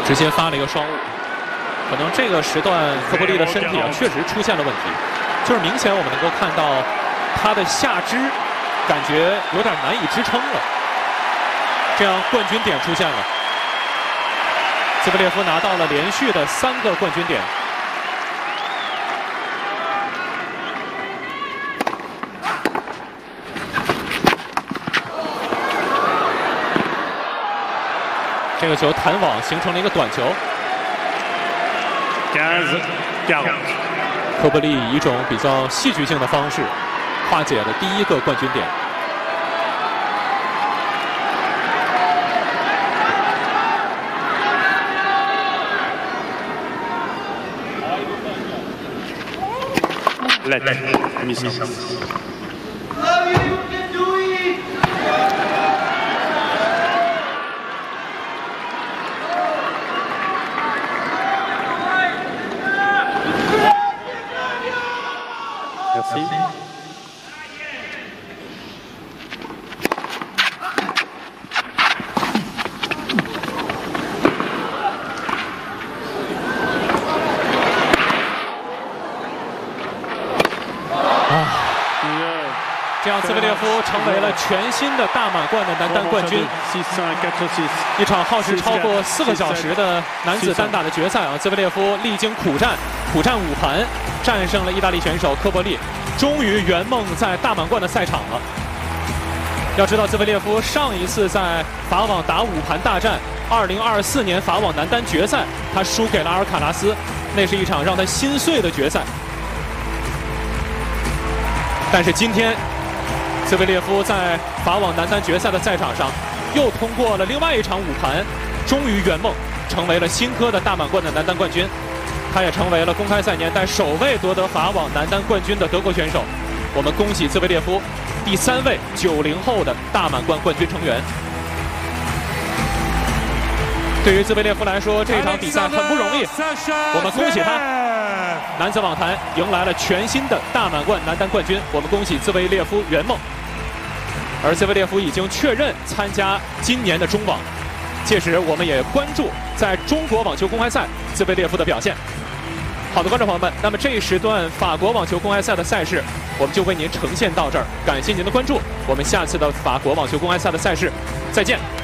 直接发了一个双误。可能这个时段科波利的身体确实出现了问题，就是明显我们能够看到他的下肢感觉有点难以支撑了。这样冠军点出现了，兹维列夫拿到了连续的3个冠军点。这个球弹网形成了一个短球。科波利以一种比较戏剧性的方式化解了第1个冠军点。这样，兹维列夫成为了全新的大满贯的男单冠军。一场耗时超过4个小时的男子单打的决赛啊，兹维列夫历经苦战5盘，战胜了意大利选手科波利，终于圆梦在大满贯的赛场了。要知道，兹维列夫上一次在法网打5盘大战，2024年法网男单决赛，他输给了阿尔卡拉斯，那是一场让他心碎的决赛。但是今天，兹维列夫在法网男单决赛的赛场上，又通过了另外一场5盘，终于圆梦，成为了新科的大满贯的男单冠军。他也成为了公开赛年代首位夺得法网男单冠军的德国选手。我们恭喜兹维列夫，第3位90后的大满贯冠军成员。对于兹维列夫来说，这场比赛很不容易，我们恭喜他。男子网坛迎来了全新的大满贯男单冠军，我们恭喜兹维列夫圆梦。而兹维列夫已经确认参加今年的中网，届时我们也关注在中国网球公开赛兹维列夫的表现。好的，观众朋友们，那么这一时段法国网球公开赛的赛事我们就为您呈现到这儿，感谢您的关注，我们下次的法国网球公开赛的赛事再见。